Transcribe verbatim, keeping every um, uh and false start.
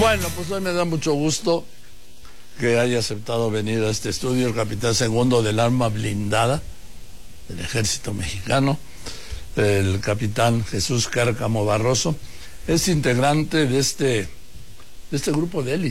Bueno, pues hoy me da mucho gusto que haya aceptado venir a este estudio el capitán segundo del arma blindada del Ejército Mexicano, el capitán Jesús Cárcamo Barroso. Es integrante de este, de este grupo de élite.